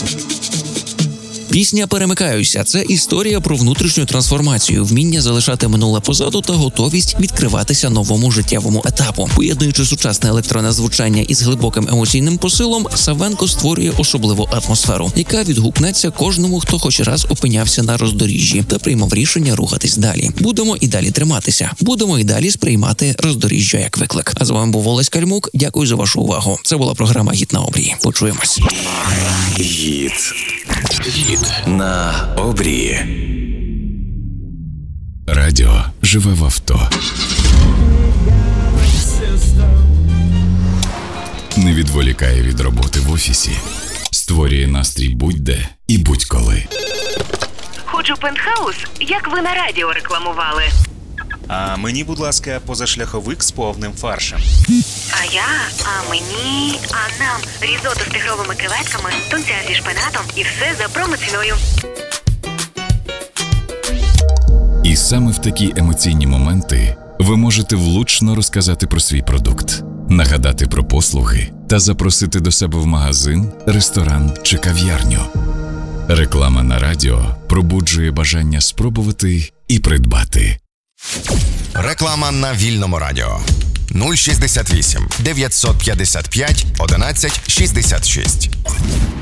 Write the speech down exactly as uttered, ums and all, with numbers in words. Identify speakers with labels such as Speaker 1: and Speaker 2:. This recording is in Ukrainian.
Speaker 1: Пісня «Перемикаюся» – це історія про внутрішню трансформацію, вміння залишати минуле позаду та готовість відкриватися новому життєвому етапу. Поєднуючи сучасне електронне звучання із глибоким емоційним посилом, Савенко створює особливу атмосферу, яка відгукнеться кожному, хто хоч раз опинявся на роздоріжжі та приймав рішення рухатись далі. Будемо і далі триматися. Будемо і далі сприймати роздоріжжя як виклик. А з вами був Олесь Кальмук. Дякую за вашу увагу. Це була програма «Гіт на обрії». Почуємось.
Speaker 2: Гіт. Гіт на обрії. Радіо живе в авто. Не відволікає від роботи в офісі. Створює настрій будь-де і будь-коли.
Speaker 3: Ходжу пентхаус, як ви на радіо рекламували.
Speaker 4: А мені, будь ласка, позашляховик з повним фаршем.
Speaker 3: А я, а мені, а нам різотто з тигровими креветками, тунця зі шпинатом і все за промоціною.
Speaker 2: І саме в такі емоційні моменти ви можете влучно розказати про свій продукт, нагадати про послуги та запросити до себе в магазин, ресторан чи кав'ярню. Реклама на радіо пробуджує бажання спробувати і придбати.
Speaker 5: Реклама на Вільному радіо. нуль шістдесят вісім дев'ятсот п'ятдесят п'ять одинадцять шістдесят шість.